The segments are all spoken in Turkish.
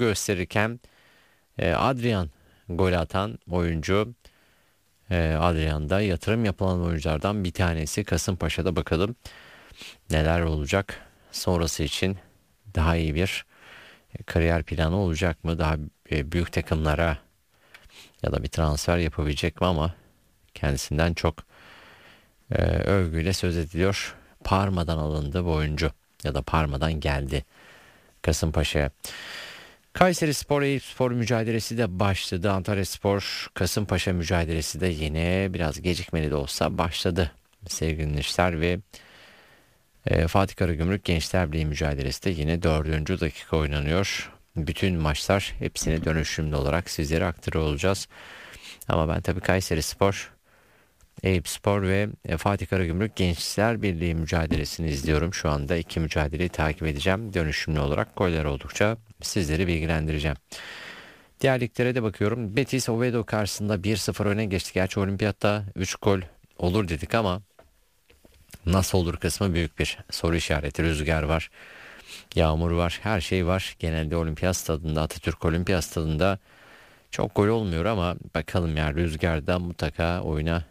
gösterirken Adrian gol atan oyuncu. Adrian da yatırım yapılan oyunculardan bir tanesi. Kasımpaşa'da bakalım neler olacak sonrası için, daha iyi bir kariyer planı olacak mı? Daha büyük takımlara ya da bir transfer yapabilecek mi? Ama kendisinden çok övgüyle söz ediliyor. Parma'dan alındı bu oyuncu ya da Parma'dan geldi Kasımpaşa'ya. Kayserispor Eyüpspor mücadelesi de başladı. Antalyaspor Kasımpaşa mücadelesi de yine biraz gecikmeli de olsa başladı sevgili dinleyiciler ve Fatih Karagümrük Gençler Birliği mücadelesi de yine 4. dakika oynanıyor. Bütün maçlar hepsini dönüşümlü olarak sizlere aktarıyor olacağız. Ama ben tabii Kayserispor, Eyüpspor ve Fatih Karagümrük Gençler Birliği mücadelesini izliyorum. Şu anda iki mücadeleyi takip edeceğim. Dönüşümlü olarak goller oldukça sizleri bilgilendireceğim. Diğer liglere de bakıyorum. Betis Oviedo karşısında 1-0 öne geçti. Gerçi olimpiyatta 3 gol olur dedik ama nasıl olur kısmı büyük bir soru işareti. Rüzgar var, yağmur var, her şey var. Genelde olimpiyat stadında, Atatürk Olimpiyat stadında çok gol olmuyor ama bakalım ya, rüzgarda mutlaka oyuna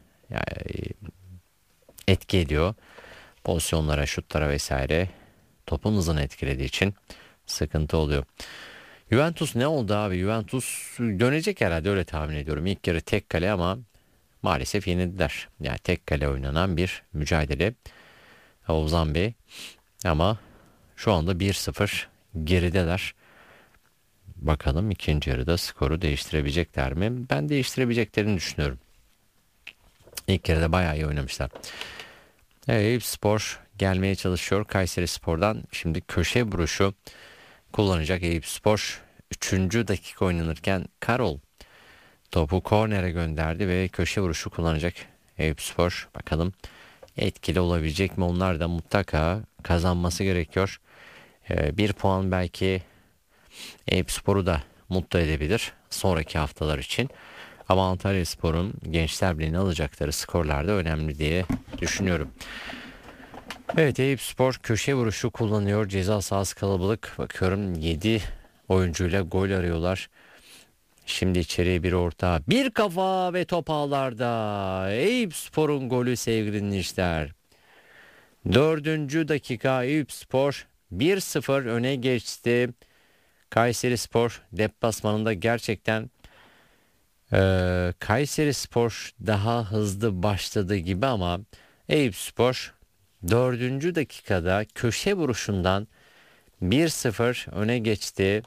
etki ediyor. Pozisyonlara, şutlara vesaire topun hızını etkilediği için sıkıntı oluyor. Juventus ne oldu abi? Juventus dönecek herhalde, öyle tahmin ediyorum. İlk yarı tek kale ama maalesef yenildiler. Yani tek kale oynanan bir mücadele. Oğuzhan Bey ama şu anda 1-0 gerideler. Bakalım ikinci yarıda skoru değiştirebilecekler mi? Ben değiştirebileceklerini düşünüyorum. İlk yarıda bayağı iyi oynamışlar. Eyüpspor gelmeye çalışıyor Kayserispor'dan. Şimdi köşe vuruşu kullanacak Eyüpspor. 3. dakika oynanırken Karol topu kornere gönderdi ve köşe vuruşu kullanacak Eyüpspor. Bakalım etkili olabilecek mi? Onlar da mutlaka kazanması gerekiyor. Bir puan belki Eyüpspor'u da mutlu edebilir sonraki haftalar için. Ama Antalyaspor'un Gençler Birliği'ni alacakları skorlar da önemli diye düşünüyorum. Evet, Eyüpspor köşe vuruşu kullanıyor. Ceza sahası kalabalık. Bakıyorum 7 oyuncuyla gol arıyorlar. Şimdi içeriye bir orta, bir kafa ve top ağlarda. Eyüpspor'un golü sevgili dinleyiciler. 4. dakika Eyüpspor 1-0 öne geçti. Kayserispor deplasmanında gerçekten Kayserispor daha hızlı başladı gibi ama Eyüpspor 4. dakikada köşe vuruşundan 1-0 öne geçti.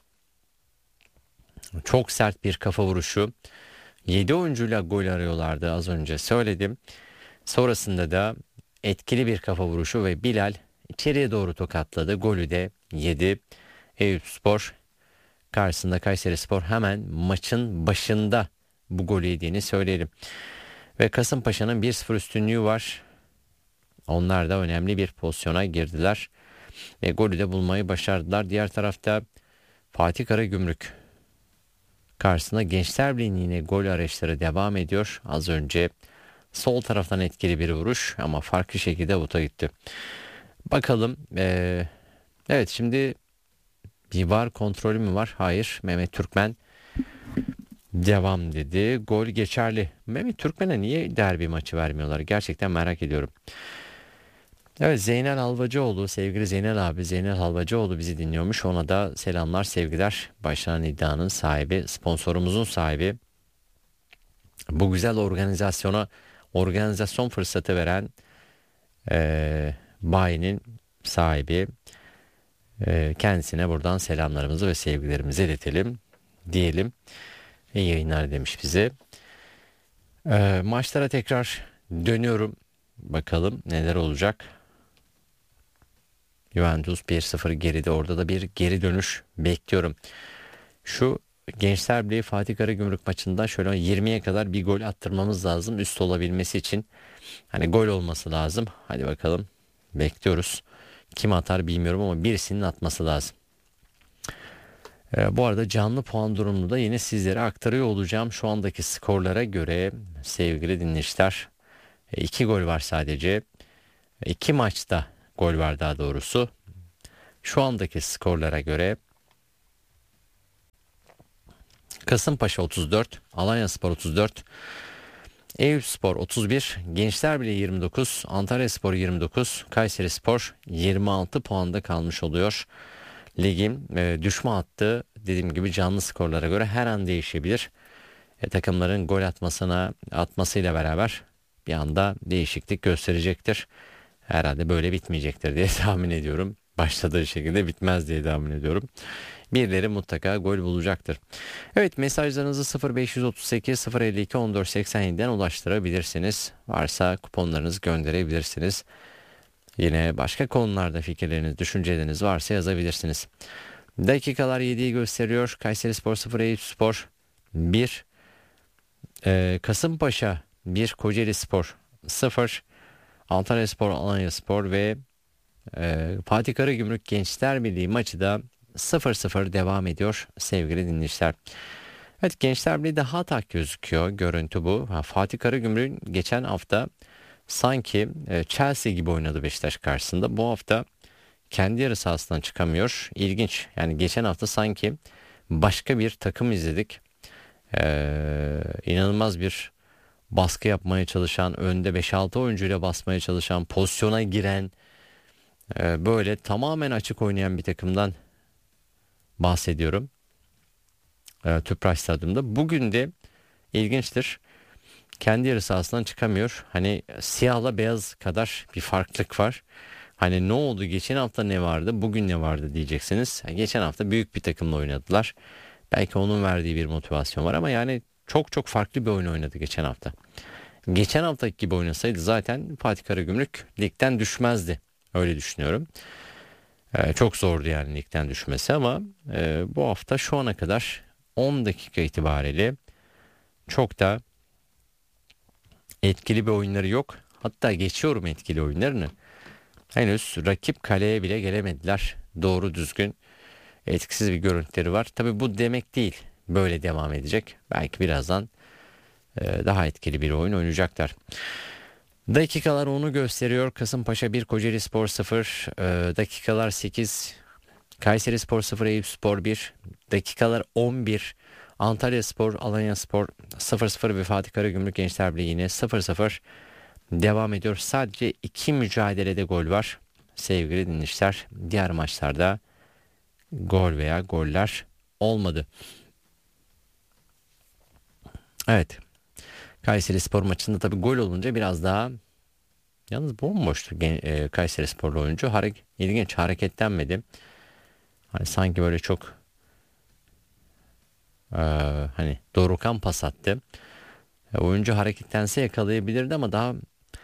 Çok sert bir kafa vuruşu. 7 oyuncuyla gol arıyorlardı, az önce söyledim. Sonrasında da etkili bir kafa vuruşu ve Bilal içeriye doğru tokatladı. Golü de yedi. Eyüpspor karşısında Kayserispor hemen maçın başında bu golü yediğini söyleyelim. Ve Kasımpaşa'nın 1-0 üstünlüğü var. Onlar da önemli bir pozisyona girdiler. Ve golü de bulmayı başardılar. Diğer tarafta Fatih Karagümrük karşısında Gençler Birliği'nin yine gol arayışları devam ediyor. Az önce sol taraftan etkili bir vuruş ama farklı şekilde avuta gitti. Bakalım. Evet, şimdi bir VAR kontrolü mü var? Hayır. Mehmet Türkmen devam dedi. Gol geçerli. Mehmet Türkmen'e niye derbi maçı vermiyorlar? Gerçekten merak ediyorum. Evet, Zeynel Halvacıoğlu, sevgili Zeynel abi, Zeynel Halvacıoğlu bizi dinliyormuş. Ona da selamlar, sevgiler. Başlanan iddianın sahibi, sponsorumuzun sahibi. Bu güzel organizasyon fırsatı veren bayinin sahibi. Kendisine buradan selamlarımızı ve sevgilerimizi iletelim diyelim. İyi yayınlar demiş bize. Maçlara tekrar dönüyorum. Bakalım neler olacak. Juventus 1-0 geride, orada da bir geri dönüş bekliyorum. Şu Gençler Birliği Fatih Karagümrük maçında şöyle 20'ye kadar bir gol attırmamız lazım üst olabilmesi için. Hani gol olması lazım. Hadi bakalım, bekliyoruz. Kim atar bilmiyorum ama birisinin atması lazım. Bu arada canlı puan durumunu da yine sizlere aktarıyor olacağım. Şu andaki skorlara göre sevgili dinleyiciler, 2 gol var sadece. 2 maçta gol var daha doğrusu. Şu andaki skorlara göre Kasımpaşa 34, Alanyaspor 34, Eyüpspor 31, Gençlerbirliği 29, Antalyaspor 29, Kayserispor 26 puanda kalmış oluyor. Ligin düşme hattı dediğim gibi canlı skorlara göre her an değişebilir. Takımların gol atmasıyla beraber bir anda değişiklik gösterecektir. Herhalde böyle bitmeyecektir diye tahmin ediyorum. Başladığı şekilde bitmez diye tahmin ediyorum. Birileri mutlaka gol bulacaktır. Evet, mesajlarınızı 0538 052 1487'den ulaştırabilirsiniz. Varsa kuponlarınızı gönderebilirsiniz. Yine başka konularda fikirleriniz, düşünceleriniz varsa yazabilirsiniz. Dakikalar 7'yi gösteriyor. Kayserispor 0, Eyüpspor 1, Kasımpaşa 1, Kocaelispor 0, Antalyaspor, Alanyaspor ve Fatih Karagümrük Gençlerbirliği maçı da 0-0 devam ediyor sevgili dinleyiciler. Evet, Gençlerbirliği daha tak gözüküyor, görüntü bu. Fatih Karagümrük'ün geçen hafta sanki Chelsea gibi oynadı Beşiktaş karşısında. Bu hafta kendi yarı sahasından çıkamıyor. İlginç. Yani geçen hafta sanki başka bir takım izledik. İnanılmaz bir baskı yapmaya çalışan, önde 5-6 oyuncuyla basmaya çalışan, pozisyona giren, böyle tamamen açık oynayan bir takımdan bahsediyorum. Tüpraş Stadyumunda. Bugün de ilginçtir. Kendi yarı sahasından çıkamıyor. Hani siyahla beyaz kadar bir farklılık var. Hani ne oldu? Geçen hafta ne vardı? Bugün ne vardı diyeceksiniz. Geçen hafta büyük bir takımla oynadılar. Belki onun verdiği bir motivasyon var ama yani çok çok farklı bir oyun oynadı geçen hafta. Geçen haftaki gibi oynasaydı zaten Fatih Karagümrük ligden düşmezdi. Öyle düşünüyorum. Çok zordu yani ligden düşmesi ama bu hafta şu ana kadar 10 dakika itibariyle çok da etkili bir oyunları yok. Hatta geçiyorum etkili oyunlarını. Henüz rakip kaleye bile gelemediler. Doğru düzgün etkisiz bir görüntüleri var. Tabii bu demek değil böyle devam edecek. Belki birazdan daha etkili bir oyun oynayacaklar. Dakikalar onu gösteriyor. Kasımpaşa 1, Kocaelispor 0, dakikalar 8, Kayserispor 0, Eyüpspor 1, dakikalar 11, Antalyaspor, Alanyaspor 0-0 ve Fatih Karagümrük Gençlerbirliği yine 0-0 devam ediyor. Sadece 2 mücadelede gol var sevgili dinleyiciler. Diğer maçlarda gol veya goller olmadı. Evet. Kayserispor maçında tabii gol olunca biraz daha yalnız bomboştu Kayserisporlu oyuncu. İlginç, hareketlenmedi. Hani sanki böyle çok hani doğrukan pas attı. Oyuncu hareketlense yakalayabilirdi ama daha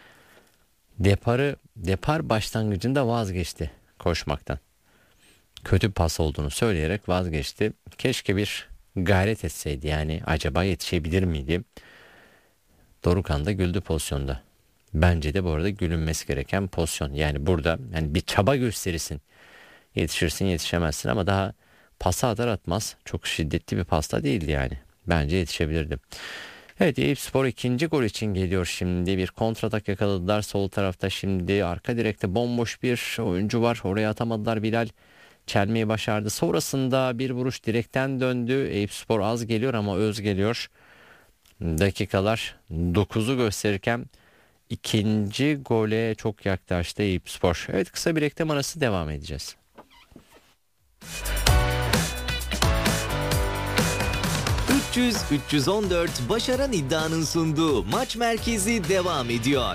depar başlangıcında vazgeçti koşmaktan. Kötü pas olduğunu söyleyerek vazgeçti. Keşke bir gayret etseydi, yani acaba yetişebilir miydi? Dorukhan da güldü pozisyonda. Bence de bu arada gülünmesi gereken pozisyon. Yani burada yani bir çaba gösterirsin. Yetişirsin yetişemezsin ama daha pası atar atmaz. Çok şiddetli bir pasta değildi yani. Bence yetişebilirdi. Evet, Eyüpspor ikinci gol için geliyor şimdi. Bir kontratak yakaladılar sol tarafta şimdi. Arka direkte bomboş bir oyuncu var. Oraya atamadılar. Bilal çelmeyi başardı. Sonrasında bir vuruş direkten döndü. Eyüpspor az geliyor ama öz geliyor. Dakikalar 9'u gösterirken ikinci gole çok yaklaştı Eyüpspor. Evet, kısa bir reklam arası, devam edeceğiz. 300-314 Başaran İddia'nın sunduğu Maç Merkezi devam ediyor.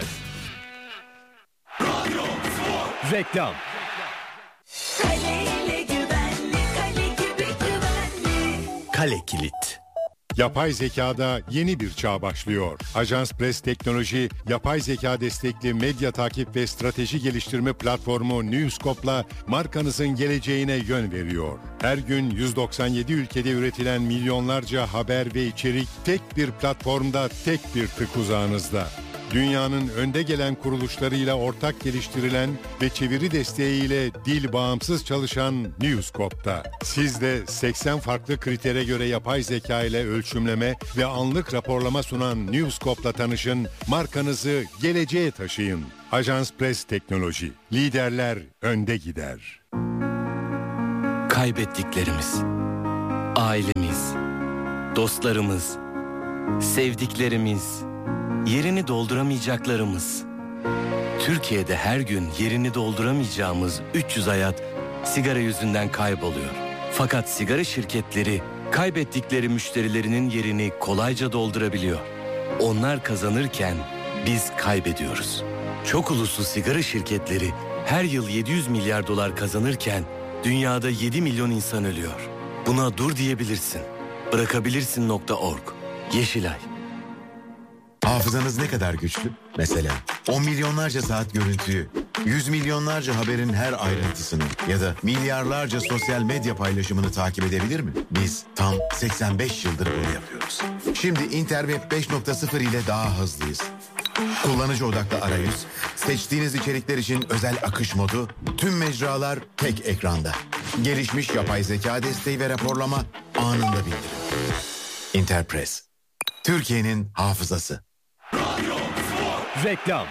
Reklam. Kaleyle güvenli, kale gibi güvenli. Kale Kilit. Yapay zekada yeni bir çağ başlıyor. Ajans Press Teknoloji, yapay zeka destekli medya takip ve strateji geliştirme platformu Newscope'la markanızın geleceğine yön veriyor. Her gün 197 ülkede üretilen milyonlarca haber ve içerik tek bir platformda, tek bir tık uzağınızda. Dünyanın önde gelen kuruluşlarıyla ortak geliştirilen ve çeviri desteğiyle dil bağımsız çalışan Newscope'da. Siz de 80 farklı kritere göre yapay zeka ile ölçümleme ve anlık raporlama sunan Newscope'la tanışın, markanızı geleceğe taşıyın. Ajans Press Teknoloji, liderler önde gider. Kaybettiklerimiz, ailemiz, dostlarımız, sevdiklerimiz, yerini dolduramayacaklarımız. Türkiye'de her gün yerini dolduramayacağımız 300 hayat sigara yüzünden kayboluyor. Fakat sigara şirketleri kaybettikleri müşterilerinin yerini kolayca doldurabiliyor. Onlar kazanırken biz kaybediyoruz. Çok uluslu sigara şirketleri her yıl 700 milyar dolar kazanırken dünyada 7 milyon insan ölüyor. Buna dur diyebilirsin. Bırakabilirsin.org. Yeşilay. Hafızanız ne kadar güçlü? Mesela 10 milyonlarca saat görüntüyü, 100 milyonlarca haberin her ayrıntısını ya da milyarlarca sosyal medya paylaşımını takip edebilir mi? Biz tam 85 yıldır bunu yapıyoruz. Şimdi Interweb 5.0 ile daha hızlıyız. Kullanıcı odaklı arayüz, seçtiğiniz içerikler için özel akış modu, tüm mecralar tek ekranda. Gelişmiş yapay zeka desteği ve raporlama anında bildirim. Interpress, Türkiye'nin hafızası. Reklam.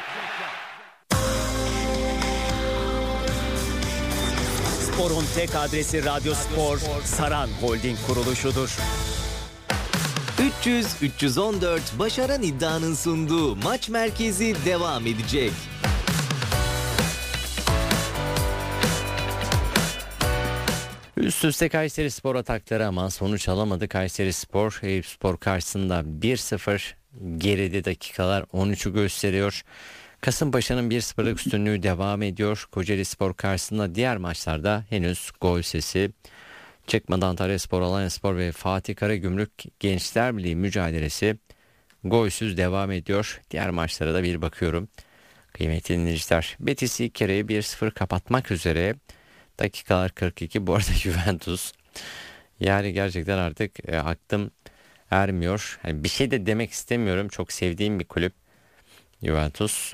Spor'un tek adresi Radyo Spor, Saran Holding kuruluşudur. 300-314 Başaran İddia'nın sunduğu Maç Merkezi devam edecek. Üst üste Kayserispor atakları ama sonuç alamadı Kayserispor. Eyüpspor karşısında 1-0 geride, dakikalar 13'ü gösteriyor. Kasımpaşa'nın 1-0'lık üstünlüğü devam ediyor. Kocaelispor karşısında diğer maçlarda henüz gol sesi çıkmadı. Antalyaspor, Alanyaspor ve Fatih Karagümrük Gençler Birliği mücadelesi golsüz devam ediyor. Diğer maçlara da bir bakıyorum. Kıymetli dinleyiciler, Betis ilk kereyi 1-0 kapatmak üzere. Dakikalar 42. Bu arada Juventus, yani gerçekten artık aklım ermiyor. Yani bir şey de demek istemiyorum. Çok sevdiğim bir kulüp Juventus.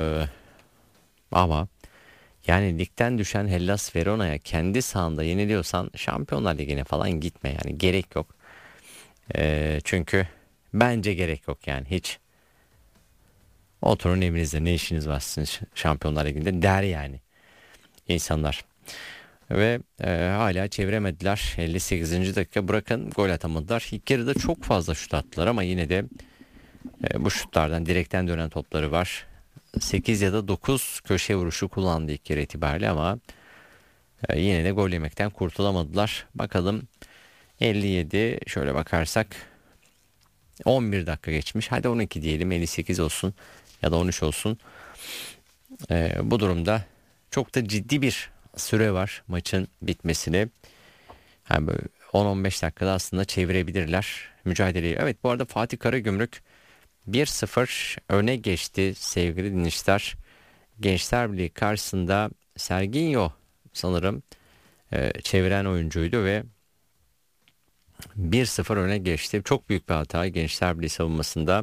Ama yani ligden düşen Hellas Verona'ya kendi sahanda yeniliyorsan Şampiyonlar Ligi'ne falan gitme, yani gerek yok. Çünkü bence gerek yok yani, hiç. Oturun evinizde, ne işiniz var sizin Şampiyonlar Ligi'nde der yani insanlar. Ve hala çeviremediler. 58. dakika, bırakın gol atamadılar. İlk yarıda çok fazla şut attılar ama yine de bu şutlardan direkten dönen topları var. 8 ya da 9 köşe vuruşu kullandı ilk yarı itibariyle ama yine de gol yemekten kurtulamadılar. Bakalım 57, şöyle bakarsak 11 dakika geçmiş. Hadi 12 diyelim, 58 olsun ya da 13 olsun. Bu durumda çok da ciddi bir süre var maçın bitmesine. Yani böyle 10-15 dakikada aslında çevirebilirler mücadeleyi. Evet, bu arada Fatih Karagümrük 1-0 öne geçti sevgili dinleyiciler. Gençler Birliği karşısında Serginho sanırım çeviren oyuncuydu ve 1-0 öne geçti. Çok büyük bir hata Gençler Birliği savunmasında.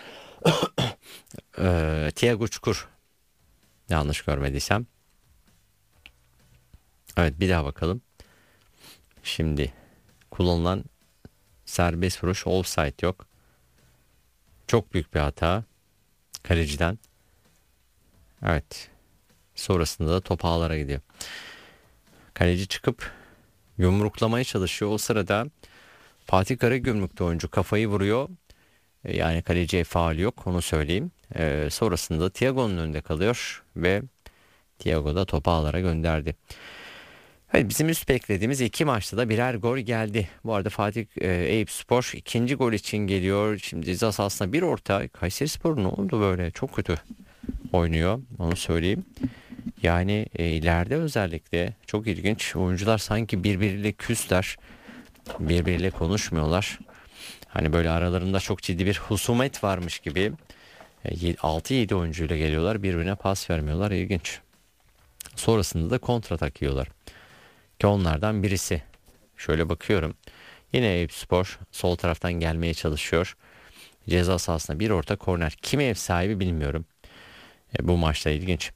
Thiago Çukur, yanlış görmediysem. Evet, bir daha bakalım. Şimdi kullanılan serbest vuruş, offside yok. Çok büyük bir hata kaleciden. Evet. Sonrasında da top ağlara gidiyor. Kaleci çıkıp yumruklamaya çalışıyor. O sırada Fatih Karagümrük'te oyuncu kafayı vuruyor. Yani kaleciye faul yok, onu söyleyeyim. Sonrasında Thiago'nun önünde kalıyor ve Thiago da topu ağlara gönderdi. Evet, bizim üst beklediğimiz iki maçta da birer gol geldi. Bu arada Fatih Eyüpspor ikinci gol için geliyor. Şimdi ceza sahasına bir orta. Kayserispor ne oldu böyle? Çok kötü oynuyor, onu söyleyeyim. Yani ileride özellikle çok ilginç. Oyuncular sanki birbiriyle küsler. Birbiriyle konuşmuyorlar. Hani böyle aralarında çok ciddi bir husumet varmış gibi. 6-7 oyuncuyla geliyorlar. Birbirine pas vermiyorlar. İlginç. Sonrasında da kontratak yiyorlar. Ki onlardan birisi. Şöyle bakıyorum. Yine Eyüpspor sol taraftan gelmeye çalışıyor. Ceza sahasına bir orta, korner. Kim ev sahibi bilmiyorum. Bu maçta ilginç.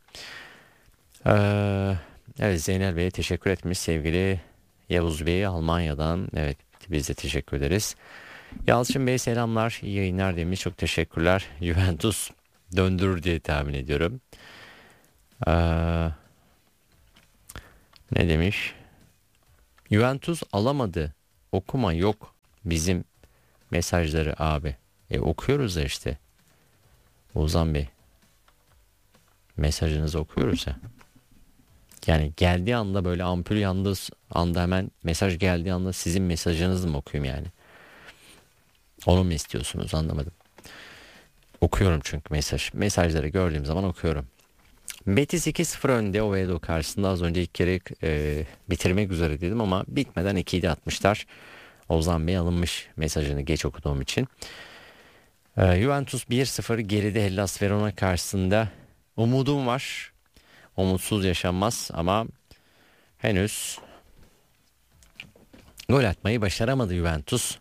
Evet, Zeynel Bey'e teşekkür etmiş sevgili Yavuz Bey Almanya'dan. Evet, biz de teşekkür ederiz. Yalçın Bey selamlar, iyi yayınlar demiş, çok teşekkürler. Juventus döndürür diye tahmin ediyorum. Ne demiş? Juventus alamadı, okuma yok bizim mesajları abi. Okuyoruz da işte. Ozan Bey. Mesajınızı okuyoruz ya. Yani geldiği anda, böyle ampul yandığı anda, hemen mesaj geldiği anda sizin mesajınızı mı okuyayım yani? Onu mu istiyorsunuz, anlamadım. Okuyorum çünkü mesajları gördüğüm zaman okuyorum. Betis 2-0 önde Oviedo karşısında. Az önce ilk kere bitirmek üzere dedim ama bitmeden 2'yi de atmışlar. Ozan Bey alınmış mesajını geç okuduğum için. Juventus 1-0 geride Hellas Verona karşısında. Umudum var. Umutsuz yaşanmaz ama henüz gol atmayı başaramadı Juventus.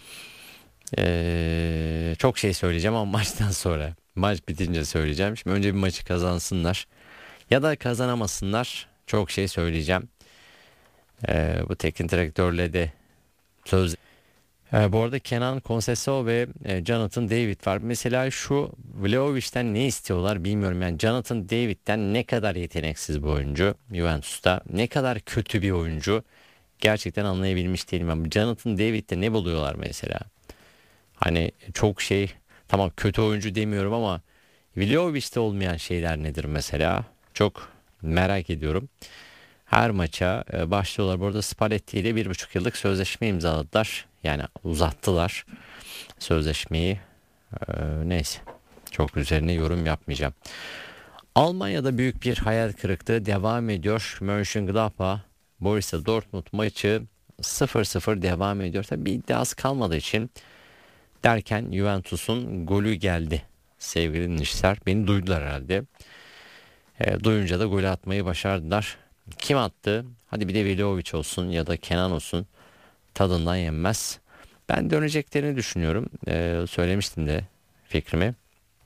Çok şey söyleyeceğim ama maçtan sonra, maç bitince söyleyeceğim. Şimdi önce bir maçı kazansınlar ya da kazanamasınlar, çok şey söyleyeceğim. Bu teknik direktörle de söz. Bu arada Kenan Conceição ve Jonathan David var. Mesela şu Vlahovic'ten ne istiyorlar bilmiyorum. Yani Jonathan David'den ne kadar yeteneksiz bir oyuncu Juventus'ta, ne kadar kötü bir oyuncu gerçekten anlayabilmiş değilim. Ama Jonathan David'de ne buluyorlar mesela? Hani çok şey, tamam kötü oyuncu demiyorum ama Vlahovic'te olmayan şeyler nedir mesela? Çok merak ediyorum. Her maça başlıyorlar. Bu arada Spalletti ile 1,5 yıllık sözleşme imzaladılar. Yani uzattılar sözleşmeyi. Neyse, çok üzerine yorum yapmayacağım. Almanya'da büyük bir hayal kırıklığı devam ediyor. Mönchengladbach Borussia Dortmund maçı 0-0 devam ediyor. Tabii bir iddiası kalmadığı için derken Juventus'un golü geldi. Sevgili dinleyiciler, beni duydular herhalde. Duyunca da golü atmayı başardılar. Kim attı? Hadi bir de Vlahovic olsun ya da Kenan olsun. Tadından yenmez. Ben döneceklerini düşünüyorum. Söylemiştim de fikrimi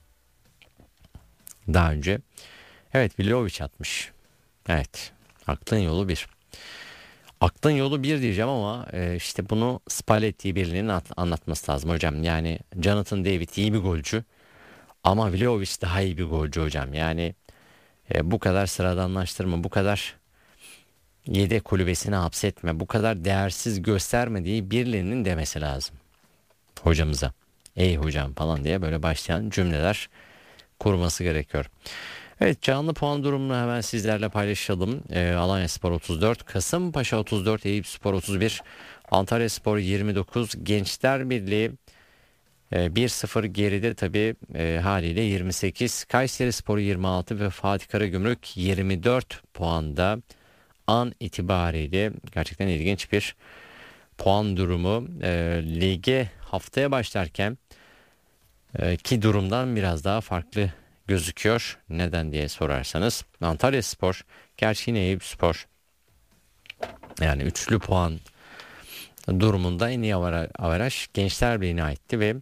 daha önce. Evet, Vlahovic atmış. Evet, aklın yolu bir. Aklın yolu bir diyeceğim ama işte bunu Spalletti birliğinin anlatması lazım hocam. Yani Jonathan David iyi bir golcü ama Vlahovic daha iyi bir golcü hocam. Yani bu kadar sıradanlaştırma, bu kadar yedek kulübesine hapsetme, bu kadar değersiz gösterme diye birilerinin demesi lazım hocamıza. Ey hocam falan diye böyle başlayan cümleler kurması gerekiyor. Evet, canlı puan durumunu hemen sizlerle paylaşalım. Alanyaspor 34, Kasımpaşa 34, Eyüpspor 31, Antalyaspor 29, Gençler Birliği 1-0 geride tabi haliyle 28, Kayserispor 26 ve Fatih Karagümrük 24 puanda an itibariyle. Gerçekten ilginç bir puan durumu. Lige haftaya başlarken ki durumdan biraz daha farklı gözüküyor. Neden diye sorarsanız, Antalyaspor, gerçi yine Eyüpspor, yani üçlü puan durumunda en iyi averaj Gençler Birliği'ne aitti ve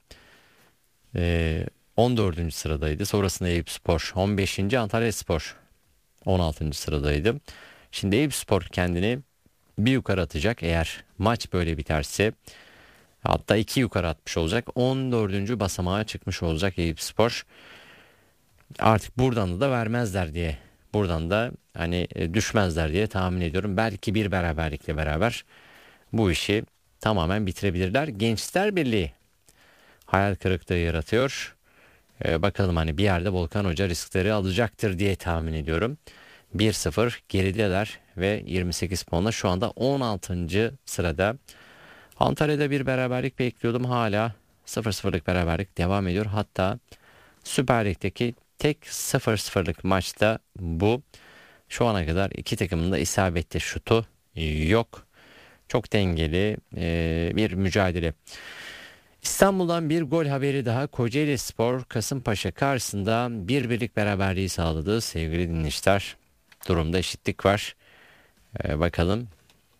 14. sıradaydı. Sonrasında Eyüpspor 15. Antalyaspor 16. sıradaydı. Şimdi Eyüpspor kendini bir yukarı atacak eğer maç böyle biterse. Hatta 2 yukarı atmış olacak. 14. basamağa çıkmış olacak Eyüpspor. Artık buradan da vermezler diye, buradan da hani düşmezler diye tahmin ediyorum. Belki bir beraberlikle beraber bu işi tamamen bitirebilirler. Gençler Birliği hayal kırıklığı yaratıyor. Bakalım, hani bir yerde Volkan Hoca riskleri alacaktır diye tahmin ediyorum. 1-0 gerideler ve 28 puanla şu anda 16. sırada. Antalya'da bir beraberlik bekliyordum. Hala 0-0'lık beraberlik devam ediyor. Hatta Süper Lig'deki tek 0-0'lık maçta bu. Şu ana kadar iki takımın da isabetli şutu yok. Çok dengeli bir mücadele. İstanbul'dan bir gol haberi daha. Kocaelispor Kasımpaşa karşısında 1-1'lik beraberliği sağladı sevgili dinleyiciler. Durumda eşitlik var. Bakalım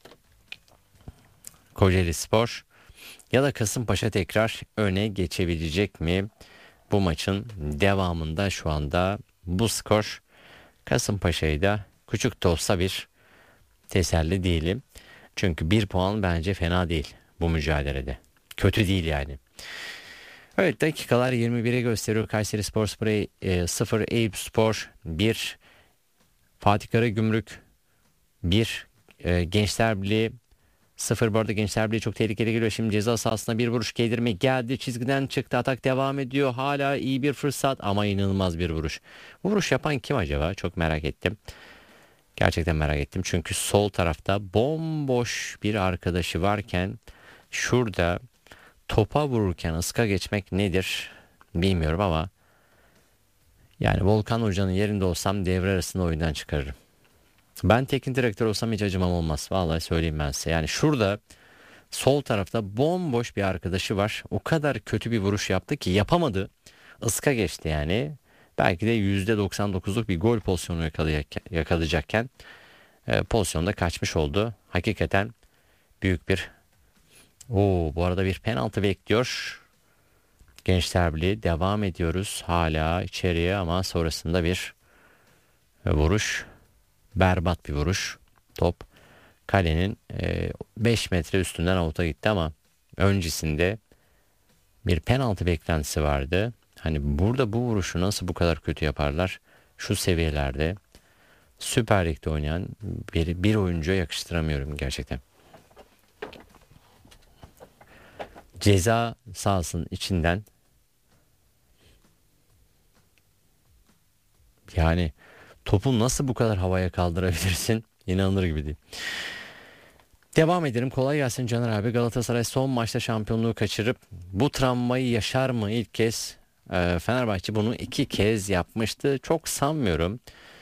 Kocaelispor ya da Kasımpaşa tekrar öne geçebilecek mi? Bu maçın devamında şu anda bu skor Kasımpaşa'yı da küçük de olsa bir teselli değilim. Çünkü 1 puan bence fena değil bu mücadelede. Kötü değil yani. Evet, dakikalar 21'e gösteriyor. Kayserispor 0, Eyüpspor 1, Fatih Karagümrük 1, Gençler Birliği 0 bu arada Gençler Birliği çok tehlikeli geliyor. Şimdi ceza sahasına bir vuruş geldirme geldi. Çizgiden çıktı. Atak devam ediyor. Hala iyi bir fırsat ama inanılmaz bir vuruş. Bu vuruş yapan kim acaba? Çok merak ettim. Gerçekten merak ettim. Çünkü sol tarafta bomboş bir arkadaşı varken şurada topa vururken ıska geçmek nedir bilmiyorum ama yani Volkan Hoca'nın yerinde olsam devre arasında oyundan çıkarırım. Ben teknik direktör olsam hiç acımam olmaz. Vallahi söyleyeyim ben size. Yani şurada sol tarafta bomboş bir arkadaşı var. O kadar kötü bir vuruş yaptı ki yapamadı. Iska geçti yani. Belki de %99'luk bir gol pozisyonu yakalayacakken pozisyonda kaçmış oldu. Hakikaten büyük bir... bu arada bir penaltı bekliyor. Gençler Birliği devam ediyoruz. Hala içeriye ama sonrasında bir vuruş. Berbat bir vuruş. Top kalenin 5 metre üstünden avuta gitti ama öncesinde bir penaltı beklentisi vardı. Hani burada bu vuruşu nasıl bu kadar kötü yaparlar? Şu seviyelerde Süper Lig'de oynayan bir oyuncuya yakıştıramıyorum gerçekten. Ceza sahasının içinden yani topu nasıl bu kadar havaya kaldırabilirsin? İnanılır gibi değil. Devam edelim. Kolay gelsin Caner abi. Galatasaray son maçta şampiyonluğu kaçırıp bu travmayı yaşar mı ilk kez? Fenerbahçe bunu 2 kez yapmıştı. Çok sanmıyorum.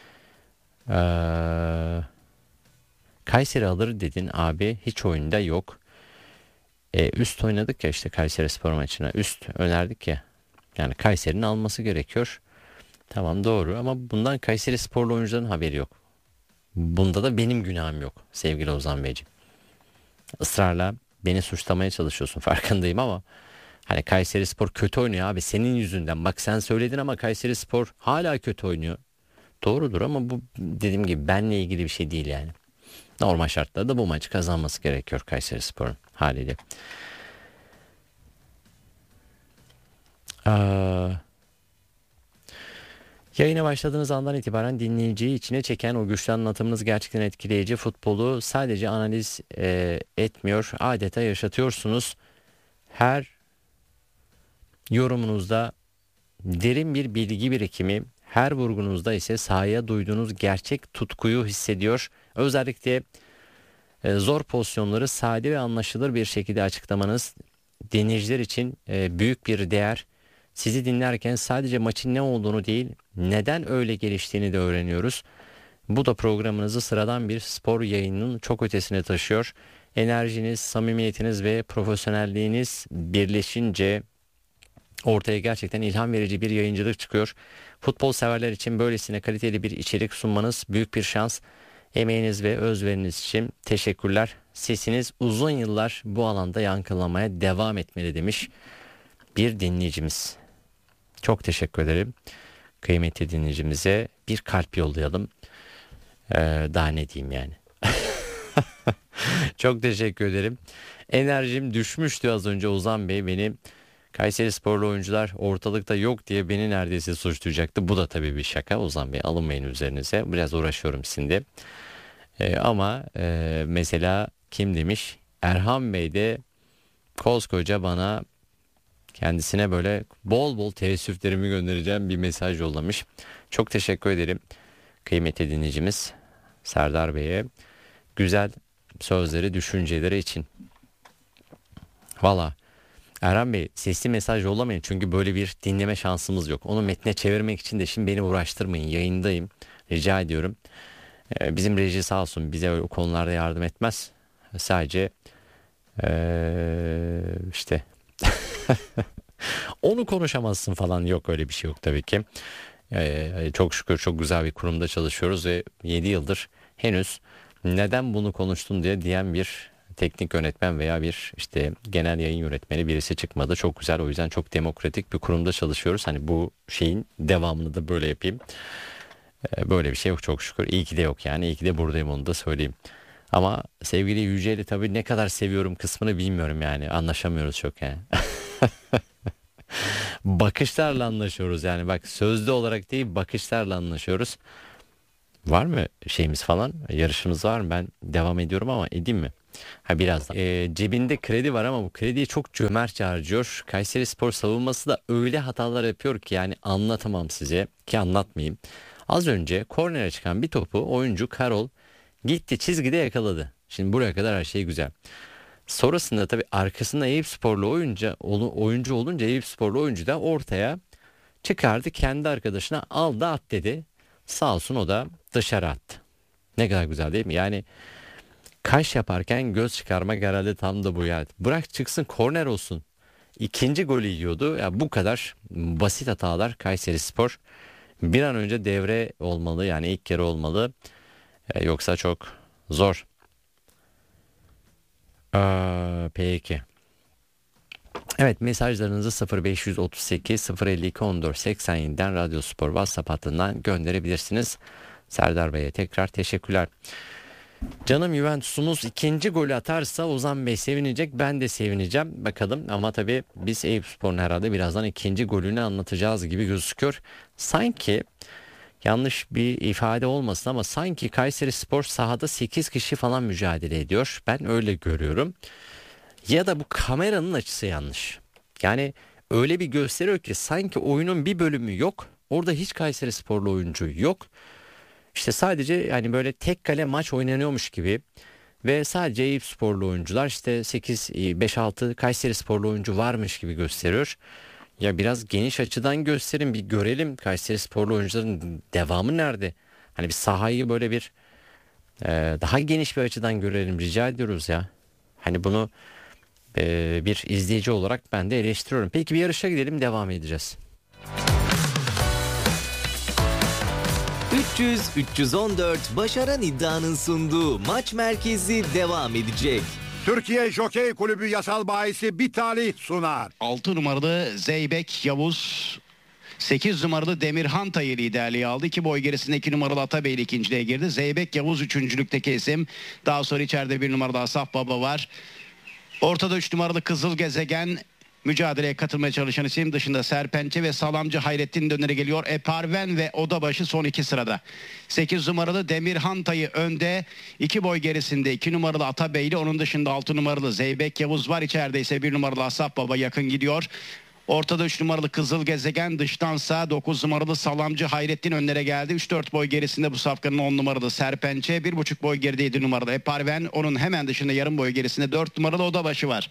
Kayseri alır dedin abi. Hiç oyunda yok. Üst oynadık ya işte Kayserispor maçına. Üst önerdik ya. Yani Kayseri'nin alması gerekiyor. Tamam doğru ama bundan Kayserisporlu oyuncuların haberi yok. Bunda da benim günahım yok sevgili Ozan Beyciğim. Israrla beni suçlamaya çalışıyorsun farkındayım ama hani Kayserispor kötü oynuyor abi senin yüzünden. Bak sen söyledin ama Kayserispor hala kötü oynuyor. Doğrudur ama bu dediğim gibi benle ilgili bir şey değil yani. Normal şartlarda bu maçı kazanması gerekiyor Kayserispor'un haliyle. Yayına başladığınız andan itibaren dinleyiciyi içine çeken o güçlü anlatımınız gerçekten etkileyici. Futbolu sadece analiz etmiyor, adeta yaşatıyorsunuz. Her yorumunuzda derin bir bilgi birikimi, her vurgunuzda ise sahaya duyduğunuz gerçek tutkuyu hissediyor. Özellikle zor pozisyonları sade ve anlaşılır bir şekilde açıklamanız dinleyiciler için büyük bir değer. Sizi dinlerken sadece maçın ne olduğunu değil, neden öyle geliştiğini de öğreniyoruz. Bu da programınızı sıradan bir spor yayınının çok ötesine taşıyor. Enerjiniz, samimiyetiniz ve profesyonelliğiniz birleşince ortaya gerçekten ilham verici bir yayıncılık çıkıyor. Futbol severler için böylesine kaliteli bir içerik sunmanız büyük bir şans. Emeğiniz ve özveriniz için teşekkürler. Sesiniz uzun yıllar bu alanda yankılamaya devam etmeli demiş bir dinleyicimiz. Çok teşekkür ederim. Kıymetli dinleyicimize bir kalp yollayalım. Daha ne diyeyim yani. Çok teşekkür ederim. Enerjim düşmüştü az önce Ozan Bey beni Kayserisporlu oyuncular ortalıkta yok diye beni neredeyse suçlayacaktı. Bu da tabii bir şaka Ozan Bey alınmayın üzerinize. Biraz uğraşıyorum şimdi. Ama mesela kim demiş? Erhan Bey de koskoca bana kendisine böyle bol bol teessüflerimi göndereceğim bir mesaj yollamış. Çok teşekkür ederim kıymetli dinleyicimiz Serdar Bey'e. Güzel sözleri, düşünceleri için. Valla Erhan Bey sesli mesaj yollamayın çünkü böyle bir dinleme şansımız yok. Onu metne çevirmek için de şimdi beni uğraştırmayın. Yayındayım. Rica ediyorum. Bizim reji sağ olsun bize o konularda yardım etmez. Sadece işte onu konuşamazsın falan yok öyle bir şey yok tabii ki. Çok şükür çok güzel bir kurumda çalışıyoruz ve 7 yıldır henüz neden bunu konuştun diyen bir teknik yönetmen veya bir işte genel yayın yönetmeni birisi çıkmadı. Çok güzel o yüzden çok demokratik bir kurumda çalışıyoruz. Hani bu şeyin devamını da böyle yapayım. Böyle bir şey yok çok şükür. İyi ki de yok yani. İyi ki de buradayım onu da söyleyeyim. Ama sevgili Yücel'i tabii ne kadar seviyorum kısmını bilmiyorum yani. Anlaşamıyoruz çok yani. Bakışlarla anlaşıyoruz yani. Bak sözlü olarak değil bakışlarla anlaşıyoruz. Var mı şeyimiz falan? Yarışımız var mı? Ben devam ediyorum ama edeyim mi? Biraz da. Cebinde kredi var ama bu krediyi çok cömertçe harcıyor. Kayserispor savunması da öyle hatalar yapıyor ki yani anlatamam size, ki anlatmayayım. Az önce kornere çıkan bir topu oyuncu Karol gitti çizgide yakaladı. Şimdi buraya kadar her şey güzel. Sonrasında tabii arkasında Eyüpsporlu oyuncu olunca Eyüpsporlu oyuncu da ortaya çıkardı, kendi arkadaşına al da at dedi. Sağ olsun o da dışarı attı. Ne kadar güzel değil mi? Yani kaş yaparken göz çıkarmak herhalde tam da bu yani. Bırak çıksın, korner olsun. İkinci golü yiyordu. Ya bu kadar basit hatalar Kayserispor bir an önce devre olmalı, yani ilk kere olmalı. Yoksa çok zor. Peki. Evet, mesajlarınızı 0538 052 14 87'den Radyo Spor WhatsApp hattından gönderebilirsiniz. Serdar Bey'e tekrar teşekkürler. Canım Juventus'umuz ikinci golü atarsa Ozan Bey sevinecek, ben de sevineceğim. Bakalım, ama tabii biz Eyüpspor'un herhalde birazdan ikinci golünü anlatacağız gibi gözüküyor. Sanki, yanlış bir ifade olmasın ama sanki Kayserispor sahada 8 kişi falan mücadele ediyor. Ben öyle görüyorum. Ya da bu kameranın açısı yanlış. Yani öyle bir gösteriyor ki sanki oyunun bir bölümü yok. Orada hiç Kayserisporlu oyuncu yok. İşte sadece yani böyle tek kale maç oynanıyormuş gibi ve sadece Eyüpsporlu oyuncular, işte 5-6 Kayserisporlu oyuncu varmış gibi gösteriyor. Ya biraz geniş açıdan gösterin, bir görelim Kayserisporlu oyuncuların devamı nerede? Hani bir sahayı böyle bir daha geniş bir açıdan görelim, rica ediyoruz ya. Hani bunu bir izleyici olarak ben de eleştiriyorum. Peki bir yarışa gidelim, devam edeceğiz. 300-314 başaran iddianın sunduğu maç merkezi devam edecek. Türkiye Jokey Kulübü yasal bahisi bir talih sunar. 6 numaralı Zeybek Yavuz, 8 numaralı Demirhan Tayı liderliği aldı. 2 boy gerisinde 2 numaralı Atabeyli ikinciliğe girdi. Zeybek Yavuz üçüncülükteki isim. Daha sonra içeride 1 numaralı Asaf Baba var. Ortada 3 numaralı Kızıl Gezegen mücadeleye katılmaya çalışan isim. Dışında Serpençe ve Salamcı Hayrettin de önüne geliyor. Eparven ve Odabaşı son 2 sırada. 8 numaralı Demirhan Tayı önde. 2 boy gerisinde 2 numaralı Atabeyli. Onun dışında 6 numaralı Zeybek Yavuz var. İçeride ise 1 numaralı Asaf Baba yakın gidiyor. Ortada 3 numaralı Kızıl Gezegen, dıştansa 9 numaralı Salamcı Hayrettin önlere geldi. 3-4 boy gerisinde bu safkanın 10 numaralı Serpençe, 1,5 boy geride 7 numaralı Eparven. Onun hemen dışında yarım boy gerisinde 4 numaralı Odabaşı var.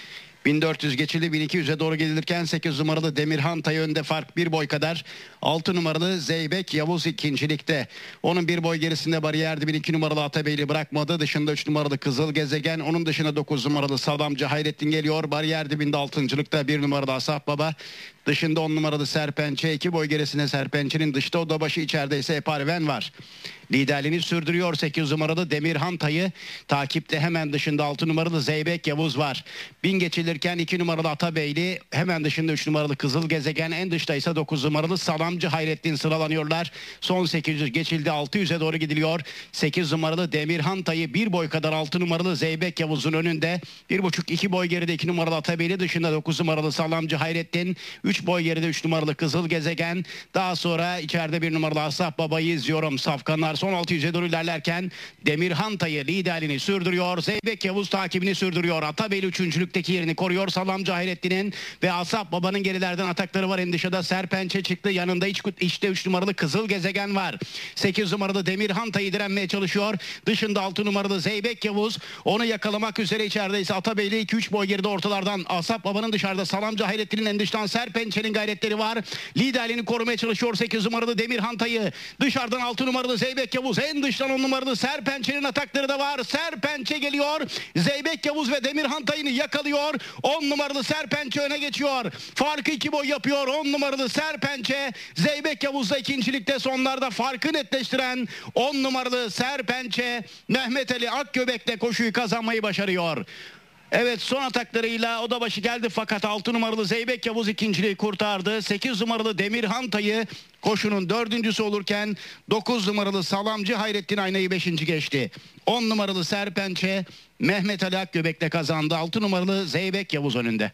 1400 geçildi, 1200'e doğru gelirken 8 numaralı Demirhan Tayı önde, fark 1 boy kadar. 6 numaralı Zeybek Yavuz ikincilikte. Onun 1 boy gerisinde bariyer dibini 2 numaralı Atabeyli bırakmadı. Dışında 3 numaralı Kızıl Gezegen. Onun dışında 9 numaralı Salamcı Hayrettin geliyor. Bariyer dibinde 6.lıkta 1 numaralı Asaf Baba. Dışında 10 numaralı Serpençe, 2 boy gerisinde Serpençe'nin, dışta Odabaşı, içeride ise Eparven var. Liderliğini sürdürüyor 8 numaralı Demirhan Tayı. Takipte hemen dışında 6 numaralı Zeybek Yavuz var. 1000 geçilirken 2 numaralı Atabeyli, hemen dışında 3 numaralı Kızıl Gezegen, en dışta ise 9 numaralı Salamcı Hayrettin sıralanıyorlar. Son 800 geçildi, 600'e doğru gidiliyor. 8 numaralı Demirhan Tayı 1 boy kadar 6 numaralı Zeybek Yavuz'un önünde. 1,5-2 boy geride 2 numaralı Atabeyli, dışında 9 numaralı Salamcı Hayrettin. 3 boy geride 3 numaralı Kızıl Gezegen. Daha sonra içeride 1 numaralı Asaf Baba'yı izliyorum. Safkanlar son 600'e doğru ilerlerken Demirhan Tayı liderliğini sürdürüyor. Zeybek Yavuz takibini sürdürüyor. Atabeyli üçüncülükteki yerini koruyor. Salamcı Hayrettin'in ve Asaf Baba'nın gerilerden atakları var. En dışında Serpençe çıktı. Yanında işte 3 numaralı Kızıl Gezegen var. 8 numaralı Demirhan Tayı direnmeye çalışıyor. Dışında 6 numaralı Zeybek Yavuz. Onu yakalamak üzere, içeride ise Atabeyli 2-3 boy geride ortalardan. Asaf Baba'nın dışarıda, Salamcı Hayrettin'in en dıştan Serpençe'nin gayretleri var. Liderliğini korumaya çalışıyor 8 numaralı Demirhan Tayı. Dışarıdan 6 numaralı Zeybek Yavuz, en dıştan 10 numaralı Serpençe'nin atakları da var. Serpençe geliyor. Zeybek Yavuz ve Demirhan Tayı'nı yakalıyor. 10 numaralı Serpençe öne geçiyor. Farkı 2 boy yapıyor 10 numaralı Serpençe. Zeybek Yavuz da ikincilikte, sonlarda farkı netleştiren 10 numaralı Serpençe Mehmet Ali Akgöbek'le koşuyu kazanmayı başarıyor. Evet, son ataklarıyla Odabaşı geldi fakat 6 numaralı Zeybek Yavuz ikinciliği kurtardı. 8 numaralı Demirhan Tayı koşunun 4.'sü olurken 9 numaralı Salamcı Hayrettin aynayı 5. geçti. 10 numaralı Serpençe Mehmet Ali Akgöbek'le kazandı. 6 numaralı Zeybek Yavuz önünde.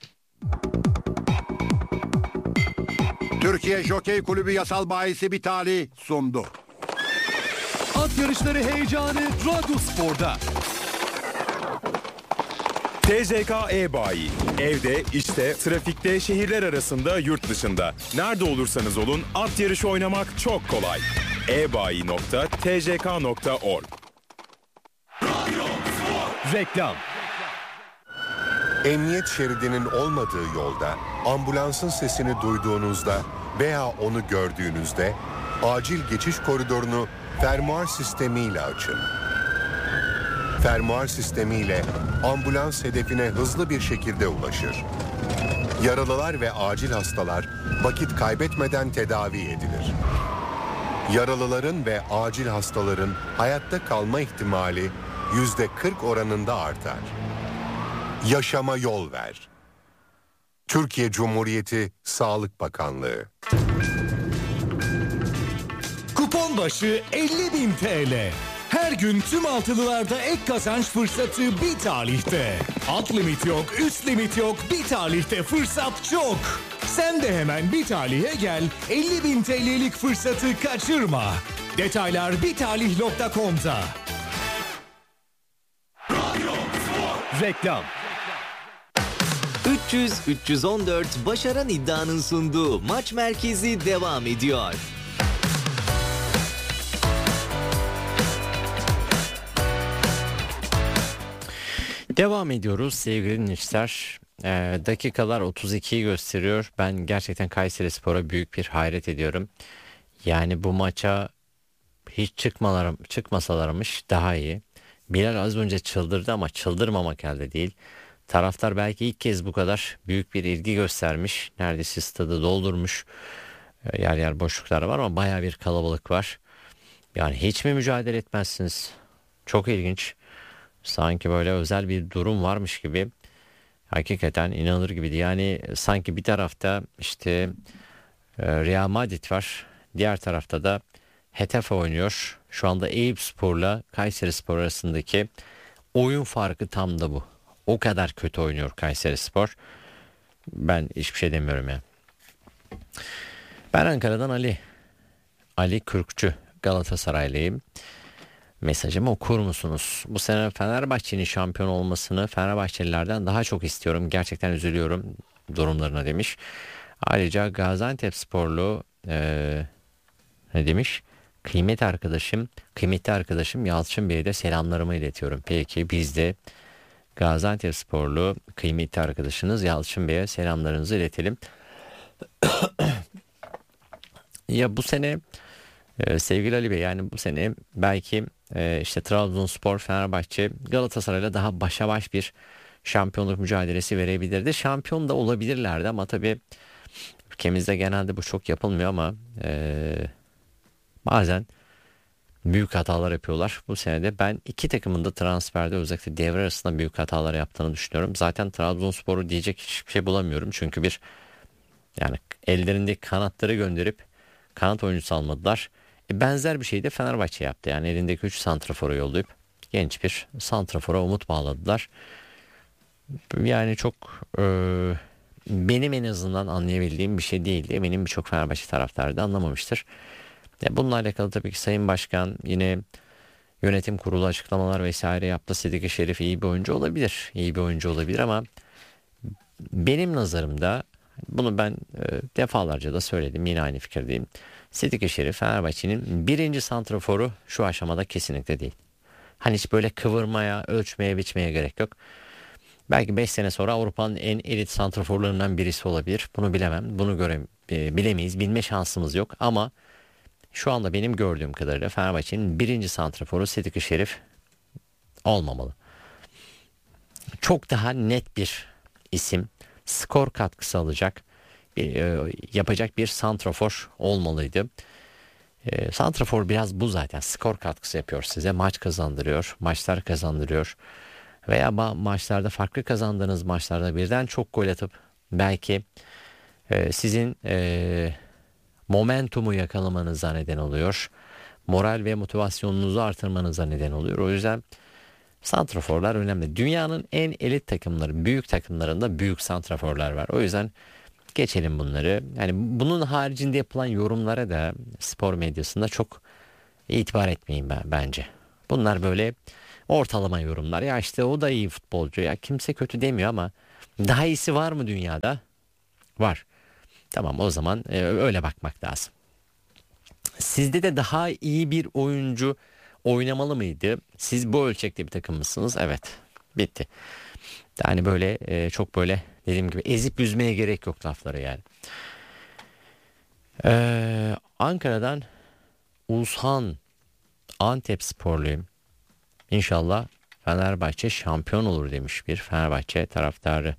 Türkiye Jokey Kulübü yasal bahisi bir talih sundu. At yarışları heyecanı Radyo Spor'da. TCK e-bayi. Evde, işte, trafikte, şehirler arasında, yurt dışında. Nerede olursanız olun at yarışı oynamak çok kolay. ebayi.tck.org. Reklam. Emniyet şeridinin olmadığı yolda ambulansın sesini duyduğunuzda veya onu gördüğünüzde acil geçiş koridorunu fermuar sistemiyle açın. Fermuar sistemiyle ambulans hedefine hızlı bir şekilde ulaşır. Yaralılar ve acil hastalar vakit kaybetmeden tedavi edilir. Yaralıların ve acil hastaların hayatta kalma ihtimali %40 oranında artar. Yaşama yol ver. Türkiye Cumhuriyeti Sağlık Bakanlığı. Kupon başı 50.000 TL. Her gün tüm altılılarda ek kazanç fırsatı bir talihte. Alt limit yok, üst limit yok, bir talihte fırsat çok. Sen de hemen bir talihe gel, 50.000 TL'lik fırsatı kaçırma. Detaylar bitalih.com'da. Reklam. 300-314 Başaran iddianın sunduğu Maç Merkezi devam ediyor. Devam ediyoruz sevgili dinleyiciler. Dakikalar 32'yi gösteriyor. Ben gerçekten Kayserispor'a büyük bir hayret ediyorum. Yani bu maça hiç çıkmasalarmış daha iyi. Bilal az önce çıldırdı ama çıldırmamak elde değil. Taraftar belki ilk kez bu kadar büyük bir ilgi göstermiş. Neredeyse stadı doldurmuş. Yer yer boşluklar var ama baya bir kalabalık var. Yani hiç mi mücadele etmezsiniz? Çok ilginç. Sanki böyle özel bir durum varmış gibi. Hakikaten inanılır gibiydi. Yani sanki bir tarafta işte Real Madrid var. Diğer tarafta da Getafe oynuyor. Şu anda Eyüpspor'la Kayserispor arasındaki oyun farkı tam da bu. O kadar kötü oynuyor Kayserispor. Ben hiçbir şey demiyorum ya. Ben Ankara'dan Ali Kürkçü, Galatasaraylıyım. Mesajımı okur musunuz? Bu sene Fenerbahçe'nin şampiyon olmasını Fenerbahçelilerden daha çok istiyorum. Gerçekten üzülüyorum durumlarına demiş. Ayrıca Gaziantepsporlu ne demiş? Kıymetli arkadaşım Yalçın Bey'e de selamlarımı iletiyorum. Peki biz de Gaziantepsporlu kıymetli arkadaşınız Yalçın Bey'e selamlarınızı iletelim. Ya bu sene sevgili Ali Bey, yani bu sene belki işte Trabzonspor, Fenerbahçe Galatasaray'la daha başa baş bir şampiyonluk mücadelesi verebilirdi. Şampiyon da olabilirlerdi ama tabii ülkemizde genelde bu çok yapılmıyor ama bazen büyük hatalar yapıyorlar. Bu sene de ben iki takımın da transferde özellikle devre arasında büyük hatalar yaptığını düşünüyorum. Zaten Trabzonspor'u diyecek hiçbir şey bulamıyorum. Çünkü yani ellerindeki kanatları gönderip kanat oyuncusu almadılar. Benzer bir şey de Fenerbahçe yaptı. Yani elindeki 3 santraforu yollayıp genç bir santrafora umut bağladılar. Yani çok benim en azından anlayabildiğim bir şey değildi. Eminim birçok Fenerbahçe taraftarı da anlamamıştır. Bununla alakalı tabii ki Sayın Başkan yine yönetim kurulu açıklamalar vesaire yaptı. Sidiki Şerif iyi bir oyuncu olabilir. İyi bir oyuncu olabilir ama benim nazarımda, bunu ben defalarca da söyledim, yine aynı fikirdeyim. Sidiki Şerif Fenerbahçe'nin birinci santraforu şu aşamada kesinlikle değil. Hani hiç böyle kıvırmaya, ölçmeye, biçmeye gerek yok. Belki 5 sene sonra Avrupa'nın en elit santraforlarından birisi olabilir. Bunu bilemem. Bunu bilemeyiz. Bilme şansımız yok. Ama şu anda benim gördüğüm kadarıyla Fenerbahçe'nin birinci santraforu Sidiki Şerif olmamalı. Çok daha net bir isim, skor katkısı alacak, yapacak bir santrafor olmalıydı. Santrafor biraz bu zaten. Skor katkısı yapıyor size. Maç kazandırıyor. Maçlar kazandırıyor. Veya maçlarda, farklı kazandığınız maçlarda birden çok gol atıp belki sizin momentumu yakalamanıza neden oluyor. Moral ve motivasyonunuzu artırmanıza neden oluyor. O yüzden santraforlar önemli. Dünyanın en elit takımları, büyük takımlarında büyük santraforlar var. O yüzden geçelim bunları. Yani bunun haricinde yapılan yorumlara da spor medyasında çok itibar etmeyin bence. Bunlar böyle ortalama yorumlar. Ya işte o da iyi futbolcu, ya kimse kötü demiyor ama daha iyisi var mı dünyada? Var. Tamam, o zaman öyle bakmak lazım. Sizde de daha iyi bir oyuncu oynamalı mıydı? Siz bu ölçekte bir takım mısınız? Evet. Bitti. Yani böyle çok böyle dediğim gibi ezip üzmeye gerek yok lafları yani. Ankara'dan Uzhan, Antepsporluyum. İnşallah Fenerbahçe şampiyon olur demiş bir Fenerbahçe taraftarı.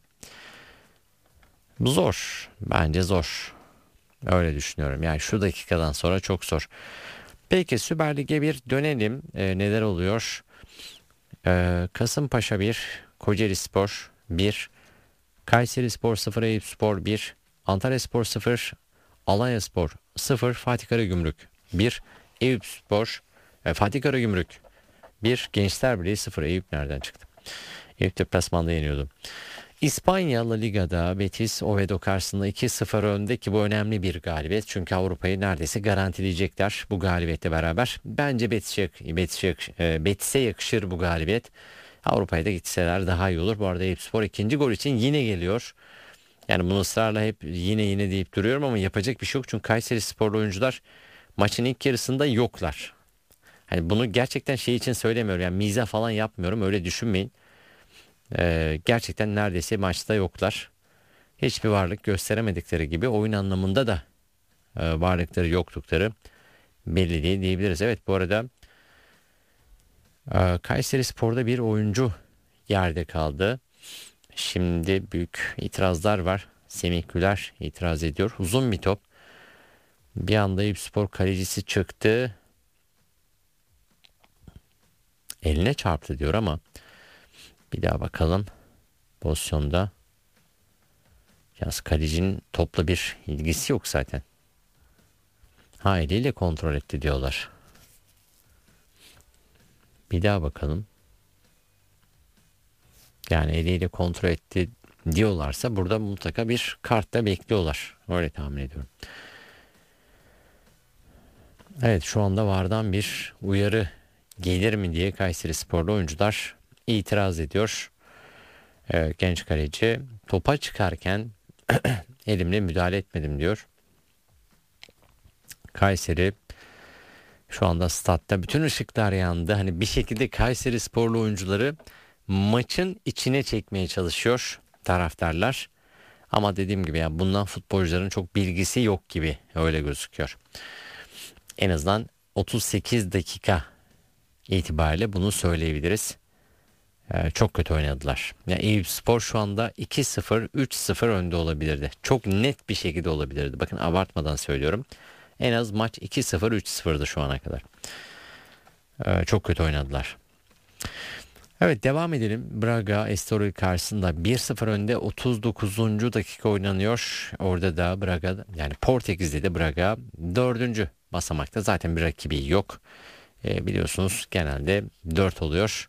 Zor. Bence zor. Öyle düşünüyorum. Yani şu dakikadan sonra çok zor. Peki Süper Lig'e bir dönelim. Neler oluyor? Kasımpaşa 1, Kocaelispor 1, Kayserispor 0, Eyüpspor 1, Antalyaspor 0, Alanyaspor 0, Fatih Karagümrük 1, Eyüpspor, Fatih Karagümrük 1, Gençler Birliği 0. Eyüp nereden çıktı? Eyüp deplasmanda yeniyordu. İspanya La Liga'da Betis Oviedo karşısında 2-0 önde ki bu önemli bir galibiyet. Çünkü Avrupa'yı neredeyse garantileyecekler bu galibiyetle beraber. Bence Betis'e yakışır bu galibiyet. Avrupa'ya da gitseler daha iyi olur. Bu arada Eyüpspor ikinci gol için yine geliyor. Yani bunu ısrarla hep yine deyip duruyorum ama yapacak bir şey yok. Çünkü Kayserisporlu oyuncular maçın ilk yarısında yoklar. Hani bunu gerçekten şey için söylemiyorum. Yani mizah falan yapmıyorum. Öyle düşünmeyin. Gerçekten neredeyse maçta yoklar. Hiçbir varlık gösteremedikleri gibi oyun anlamında da varlıkları yoktukları belli değil diyebiliriz. Evet, bu arada Kayserispor'da bir oyuncu yerde kaldı. Şimdi büyük itirazlar var. Semih Güler itiraz ediyor. Uzun bir top. Bir anda Eyüpspor kalecisi çıktı. Eline çarptı diyor ama bir daha bakalım pozisyonda. Yalnız kalecinin topla bir ilgisi yok zaten. Ha, eliyle kontrol etti diyorlar. Bir daha bakalım. Yani eliyle kontrol etti diyorlarsa burada mutlaka bir kartta bekliyorlar. Öyle tahmin ediyorum. Evet, şu anda VAR'dan bir uyarı gelir mi diye Kayserisporlu oyuncular itiraz ediyor. Genç kaleci topa çıkarken elimle müdahale etmedim diyor. Kayseri şu anda statta bütün ışıklar yandı. Hani bir şekilde Kayserisporlu oyuncuları maçın içine çekmeye çalışıyor taraftarlar. Ama dediğim gibi ya bundan futbolcuların çok bilgisi yok gibi öyle gözüküyor. En azından 38 dakika itibariyle bunu söyleyebiliriz. Çok kötü oynadılar. Yani Eyüpspor şu anda 2-0, 3-0 önde olabilirdi. Çok net bir şekilde olabilirdi. Bakın abartmadan söylüyorum. En az maç 2-0, 3-0'dı şu ana kadar. Çok kötü oynadılar. Evet, devam edelim. Braga Estoril karşısında 1-0 önde, 39. dakika oynanıyor. Orada da Braga, yani Portekiz'de de Braga 4. basamakta. Zaten bir rakibi yok. Biliyorsunuz genelde 4 oluyor.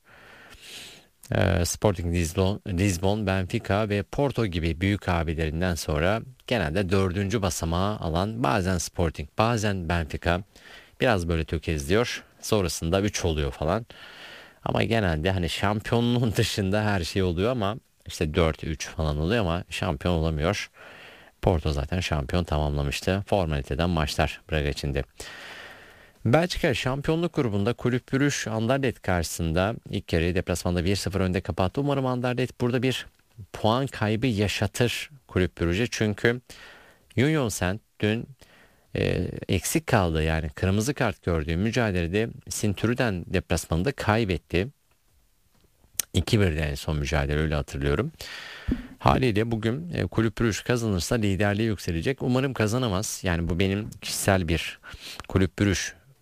Sporting Lisbon, Benfica ve Porto gibi büyük abilerinden sonra genelde 4. basamağı alan bazen Sporting, bazen Benfica biraz böyle tökezliyor. Sonrasında 3 oluyor falan. Ama genelde hani şampiyonluğun dışında her şey oluyor ama işte 4-3 falan oluyor ama şampiyon olamıyor. Porto zaten şampiyon tamamlamıştı. Formaliteden maçlar Braga içinde. Belçika şampiyonluk grubunda Kulüp Brugge Anderlecht karşısında ilk yarıyı deplasmanda 1-0 önde kapattı. Umarım Anderlecht burada bir puan kaybı yaşatır Kulüp Brugge. Çünkü Union Saint dün eksik kaldı, yani kırmızı kart gördüğü mücadelede Sint-Truiden deplasmanında kaybetti. 2-1'de en son mücadele, öyle hatırlıyorum. Haliyle bugün Kulüp Brugge kazanırsa liderliğe yükselecek. Umarım kazanamaz. Yani bu benim kişisel bir Kulüp Brugge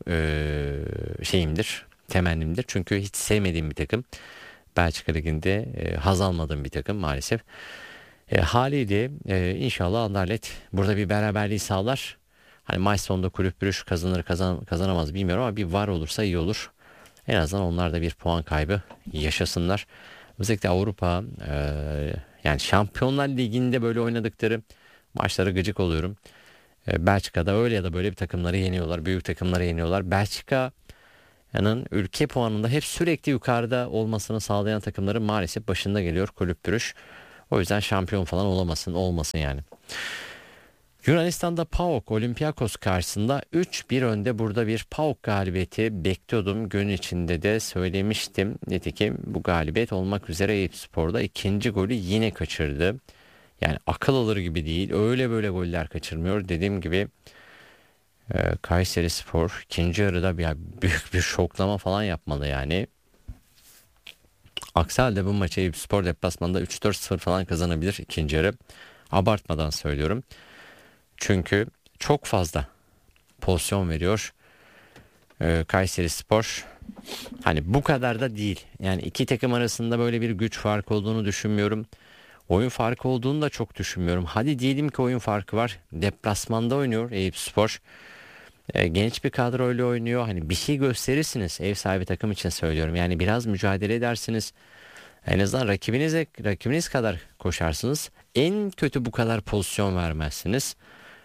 şeyimdir, temennimdir. Çünkü hiç sevmediğim bir takım. Belçika Ligi'nde haz almadığım bir takım maalesef. Haliyle inşallah Anderlecht burada bir beraberliği sağlar. Hani maç sonunda Kulüp Brugge kazanamaz bilmiyorum ama bir var olursa iyi olur. En azından onlar da bir puan kaybı yaşasınlar. Özellikle Avrupa yani Şampiyonlar Ligi'nde böyle oynadıkları maçlara gıcık oluyorum. Belçika'da öyle ya da böyle bir takımları yeniyorlar. Büyük takımları yeniyorlar. Belçika ülke puanında hep sürekli yukarıda olmasını sağlayan takımların maalesef başında geliyor Kulüp Brugge. O yüzden şampiyon falan olmasın yani. Yunanistan'da PAOK Olympiakos karşısında 3-1 önde, burada bir PAOK galibiyeti bekliyordum. Gün içinde de söylemiştim. Nitekim bu galibiyet olmak üzere Eyüpspor'da ikinci golü yine kaçırdı. Yani akıl alır gibi değil. Öyle böyle goller kaçırmıyor. Dediğim gibi Kayserispor ikinci yarıda büyük bir şoklama falan yapmalı yani. Aksi halde bu maçı Eyüpspor deplasmanda 3-4-0 falan kazanabilir ikinci yarı. Abartmadan söylüyorum. Çünkü çok fazla pozisyon veriyor Kayserispor. Hani bu kadar da değil. Yani iki takım arasında böyle bir güç farkı olduğunu düşünmüyorum. Oyun farkı olduğunu da çok düşünmüyorum. Hadi diyelim ki oyun farkı var. Deplasmanda oynuyor Eyüpspor. Genç bir kadroyla oynuyor. Hani bir şey gösterirsiniz, ev sahibi takım için söylüyorum. Yani biraz mücadele edersiniz. En azından rakibiniz kadar koşarsınız. En kötü bu kadar pozisyon vermezsiniz.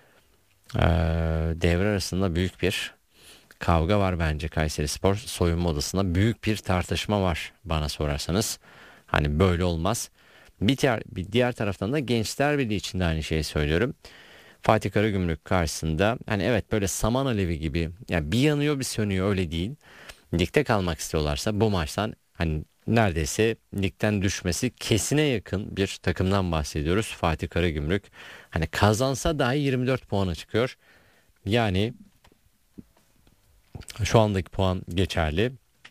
Devre arasında büyük bir kavga var bence Kayserispor soyunma odasında. Büyük bir tartışma var bana sorarsanız. Hani böyle olmaz. Bir diğer taraftan da Gençler Birliği için de aynı şeyi söylüyorum. Fatih Karagümrük karşısında hani evet böyle saman alevi gibi, yani bir yanıyor bir sönüyor, öyle değil. Ligde kalmak istiyorlarsa bu maçtan hani neredeyse ligden düşmesi kesine yakın bir takımdan bahsediyoruz. Fatih Karagümrük hani kazansa dahi 24 puana çıkıyor. Yani şu andaki puan geçerli.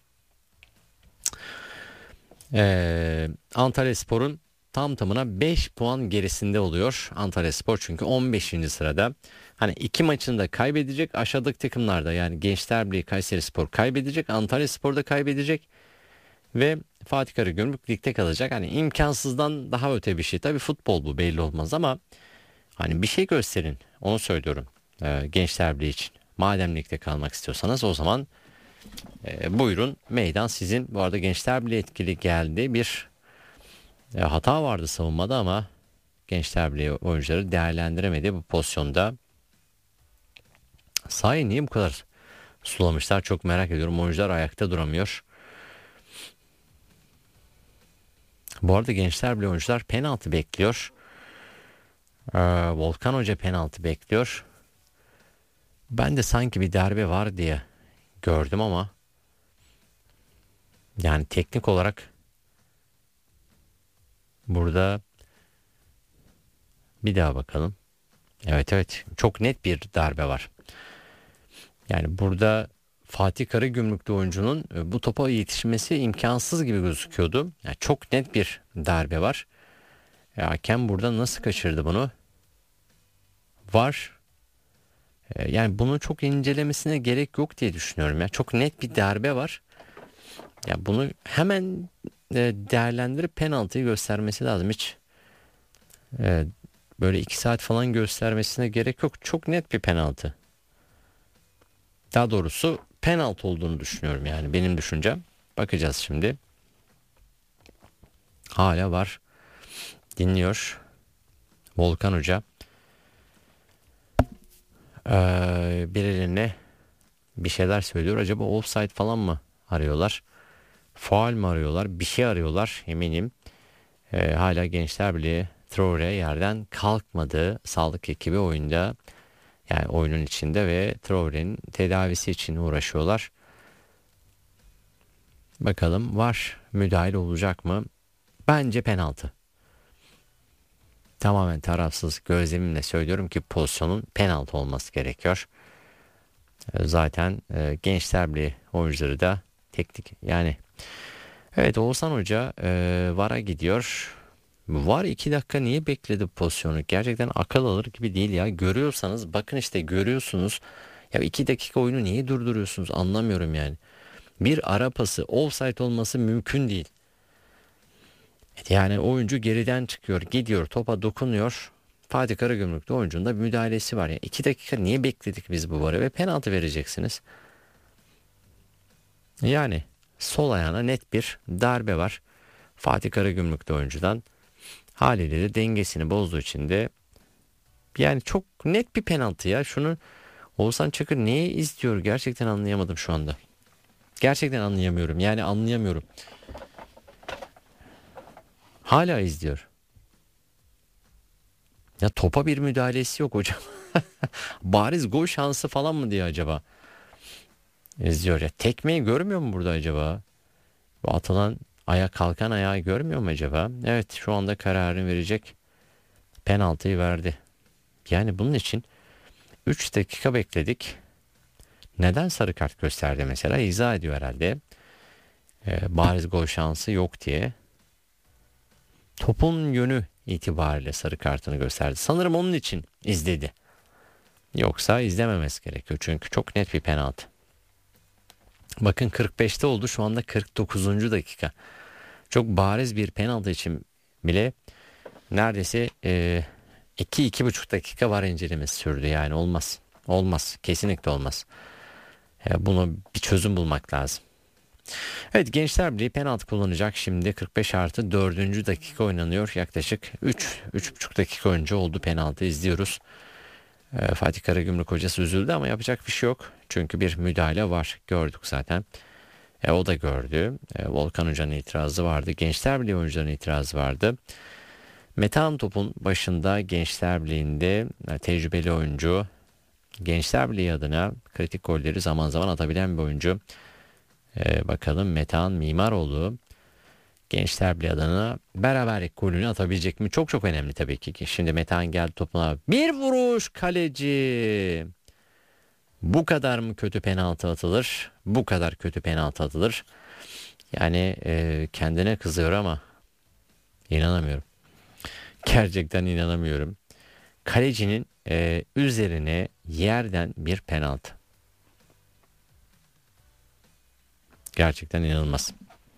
Antalyaspor'un tam tamına 5 puan gerisinde oluyor Antalyaspor, çünkü 15. sırada. Hani iki maçını da kaybedecek, aşağıdaki takımlarda yani Gençler Birliği, Kayserispor kaybedecek, Antalyaspor da kaybedecek ve Fatih Karagümrük ligde kalacak. Hani imkansızdan daha öte bir şey. Tabii futbol bu, belli olmaz ama hani bir şey gösterin, onu söylüyorum Gençler Birliği için. Madem ligde kalmak istiyorsanız o zaman buyurun, meydan sizin. Bu arada Gençler Birliği etkili geldi, bir hata vardı savunmada ama Gençler Birliği oyuncuları değerlendiremedi bu pozisyonda. Sahi niye bu kadar sulamışlar çok merak ediyorum. Oyuncular ayakta duramıyor. Bu arada Gençler Birliği oyuncular penaltı bekliyor. Volkan Hoca penaltı bekliyor. Ben de sanki bir darbe var diye gördüm ama yani teknik olarak burada bir daha bakalım. Evet çok net bir darbe var. Yani burada Fatih Karagümrük'te oyuncunun bu topa yetişmesi imkansız gibi gözüküyordu. Yani çok net bir darbe var. Hakem burada nasıl kaçırdı bunu? Var. Yani bunu çok incelemesine gerek yok diye düşünüyorum. Ya çok net bir darbe var. Ya bunu hemen değerlendirip penaltıyı göstermesi lazım. Hiç böyle 2 saat falan göstermesine gerek yok. Çok net bir penaltı. Daha doğrusu penaltı olduğunu düşünüyorum, yani benim düşüncem. Bakacağız şimdi. Hala var. Dinliyor Volkan Hoca. Bir eline bir şeyler söylüyor. Acaba offside falan mı arıyorlar? Faul mü arıyorlar? Bir şey arıyorlar eminim. Hala Gençler Birliği Traore yerden kalkmadı. Sağlık ekibi oyunda, yani oyunun içinde ve Traore'nin tedavisi için uğraşıyorlar. Bakalım var, müdahale olacak mı? Bence penaltı. Tamamen tarafsız gözlemimle söylüyorum ki pozisyonun penaltı olması gerekiyor. Zaten Gençler Birliği oyuncuları da teknik yani. Evet, Oğuzhan Hoca VAR'a gidiyor. VAR 2 dakika niye bekledi bu pozisyonu? Gerçekten akıl alır gibi değil ya. Görüyorsanız bakın, işte görüyorsunuz. Ya 2 dakika oyunu niye durduruyorsunuz, anlamıyorum yani. Bir ara pası offside olması mümkün değil. Yani oyuncu geriden çıkıyor, gidiyor, topa dokunuyor. Fatih Karagümrük'te oyuncunun da müdahalesi var. Yani 2 dakika niye bekledik biz bu VAR'a ve penaltı vereceksiniz? Yani sol ayağına net bir darbe var Fatih Karagümrük'te oyuncudan. Haliyle de dengesini bozduğu için de yani çok net bir penaltı ya. Şunu Oğuzhan Çakır niye izliyor gerçekten anlayamadım şu anda. Gerçekten anlayamıyorum. Yani anlayamıyorum. Hala izliyor. Ya topa bir müdahalesi yok hocam. Bariz gol şansı falan mı diye acaba? İzliyor ya. Tekmeyi görmüyor mu burada acaba? Bu atılan kalkan ayağı görmüyor mu acaba? Evet, şu anda kararını verecek. Penaltıyı verdi. Yani bunun için 3 dakika bekledik. Neden sarı kart gösterdi mesela? İzah ediyor herhalde. Bariz gol şansı yok diye. Topun yönü itibariyle sarı kartını gösterdi. Sanırım onun için izledi. Yoksa izlememesi gerekiyor. Çünkü çok net bir penaltı. Bakın 45'te oldu, şu anda 49. dakika. Çok bariz bir penaltı için bile neredeyse 2-2,5 dakika var incelemesi sürdü. Yani olmaz. Olmaz. Kesinlikle olmaz. Bunu bir çözüm bulmak lazım. Evet, Gençler Birliği penaltı kullanacak şimdi. 45+4. dakika oynanıyor. Yaklaşık 3,5 dakika önce oldu, penaltı izliyoruz. Fatih Karagümrük hocası üzüldü ama yapacak bir şey yok. Çünkü bir müdahale var. Gördük zaten. O da gördü. Volkan Hoca'nın itirazı vardı. Gençler Birliği oyuncularının itirazı vardı. Metehan topun başında Gençler Birliği'nde tecrübeli oyuncu. Gençler Birliği adına kritik golleri zaman zaman atabilen bir oyuncu. Bakalım Metehan Mimaroğlu Gençler Birliği adına beraberlik golünü atabilecek mi? Çok çok önemli tabii ki. Şimdi Metehan geldi topuna. Bir vuruş, kaleci. Bu kadar mı kötü penaltı atılır? Bu kadar kötü penaltı atılır. Yani kendine kızıyor ama inanamıyorum. Gerçekten inanamıyorum. Kalecinin üzerine yerden bir penaltı. Gerçekten inanılmaz.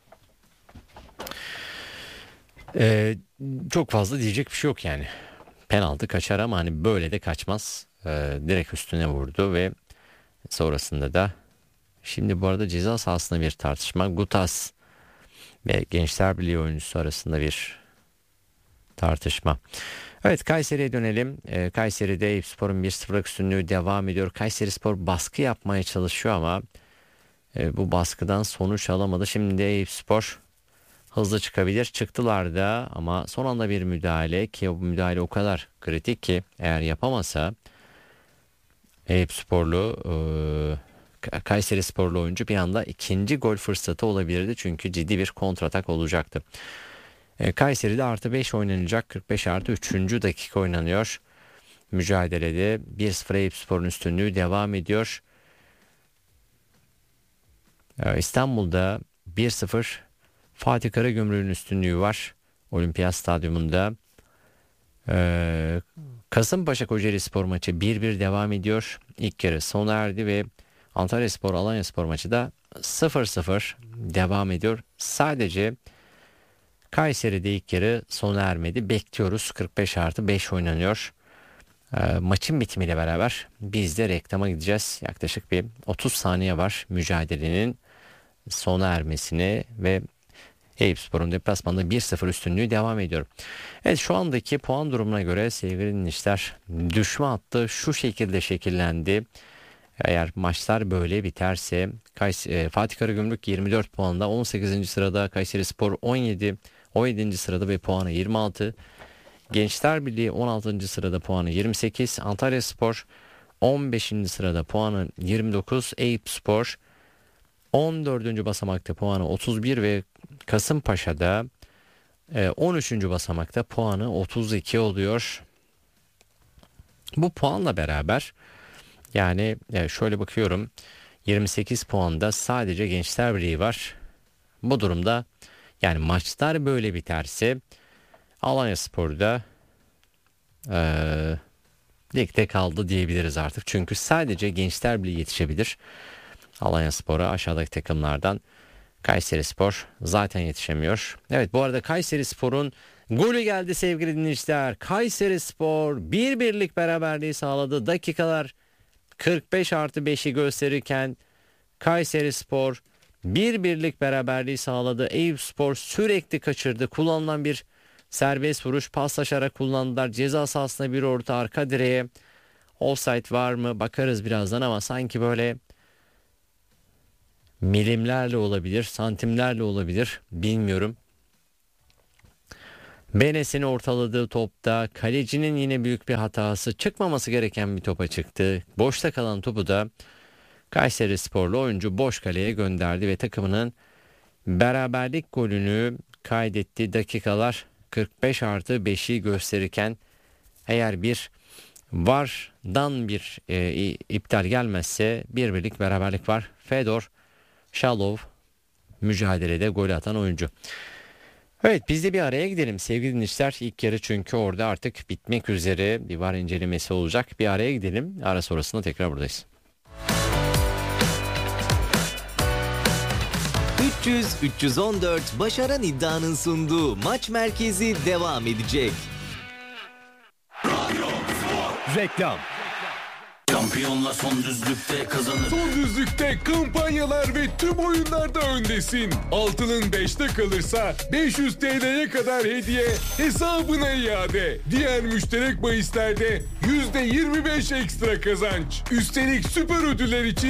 Çok fazla diyecek bir şey yok yani. Penaltı kaçar ama hani böyle de kaçmaz. Direkt üstüne vurdu ve sonrasında da şimdi bu arada ceza sahasında bir tartışma. Gutas ve Gençler Birliği oyuncusu arasında bir tartışma. Evet, Kayseri'ye dönelim. Kayseri'de Eyüpspor'un 1-0'lık üstünlüğü devam ediyor. Kayserispor baskı yapmaya çalışıyor ama bu baskıdan sonuç alamadı. Şimdi Eyüpspor hızlı çıkabilir. Çıktılar da ama son anda bir müdahale, ki bu müdahale o kadar kritik ki eğer yapamasa Eyüpsporlu Kayserisporlu oyuncu bir anda ikinci gol fırsatı olabilirdi. Çünkü ciddi bir kontratak olacaktı. Kayseri'de +5 oynanacak. 45+3. dakika oynanıyor. Mücadelede 1-0 Eyüpspor'un üstünlüğü devam ediyor. İstanbul'da 1-0 Fatih Karagümrük'ün üstünlüğü var. Olimpiyat Stadyumunda. Kasımpaşa Kocaelispor maçı 1-1 devam ediyor. İlk yarı sona erdi ve Antalyaspor Alanyaspor maçı da 0-0 devam ediyor. Sadece Kayseri'de ilk yarı sona ermedi. Bekliyoruz. 45+5 oynanıyor. Maçın bitimiyle beraber biz de reklama gideceğiz. Yaklaşık bir 30 saniye var mücadelenin sona ermesine ve Eyüpspor'un deplasmanda 1-0 üstünlüğü devam ediyor. Evet, şu andaki puan durumuna göre sevgili dinleyiciler, düşme hattı şu şekilde şekillendi. Eğer maçlar böyle biterse Fatih Karagümrük 24 puanda, 18. sırada Kayserispor 17. sırada ve puanı 26. Gençler Birliği 16. sırada puanı 28. Antalyaspor 15. sırada puanı 29. Eyüpspor 14. basamakta puanı 31 ve Kasımpaşa'da 13. basamakta puanı 32 oluyor. Bu puanla beraber yani şöyle bakıyorum, 28 puanda sadece Gençler Birliği var. Bu durumda yani maçlar böyle biterse Alanyaspor'da ligde kaldı diyebiliriz artık. Çünkü sadece Gençler Birliği yetişebilir Alanyaspor'a, aşağıdaki takımlardan. Kayserispor zaten yetişemiyor. Evet, bu arada Kayserispor'un golü geldi sevgili dinleyiciler. Kayserispor 1-1'lik beraberliği sağladı. Dakikalar 45+5'i gösterirken Kayserispor 1-1'lik beraberliği sağladı. Eyüpspor sürekli kaçırdı. Kullanılan bir serbest vuruş, paslaşarak kullandılar. Ceza sahasına bir orta, arka direğe. Offside var mı bakarız birazdan ama sanki böyle milimlerle olabilir, santimlerle olabilir, bilmiyorum. Benes'in ortaladığı topta kalecinin yine büyük bir hatası, çıkmaması gereken bir topa çıktı. Boşta kalan topu da Kayserisporlu oyuncu boş kaleye gönderdi ve takımının beraberlik golünü kaydetti. Dakikalar 45+5'i gösterirken eğer bir VAR'dan bir iptal gelmezse bir birlik beraberlik var. Fedor Şalov mücadelede gol atan oyuncu. Evet, biz de bir araya gidelim sevgili dinleyiciler. İlk yarı çünkü orada artık bitmek üzere, bir VAR incelemesi olacak. Bir araya gidelim. Ara sonrasında tekrar buradayız. 300-314 Başaran İddia'nın sunduğu Maç Merkezi devam edecek. Reklam. Şampiyonla son düzlükte kazanır. Son düzlükte kampanyalar ve tüm oyunlarda öndesin. Altının 5'te kalırsa 500 TL'ye kadar hediye, hesabına iade. Diğer müşterek bahislerde %25 ekstra kazanç. Üstelik süper ödüller için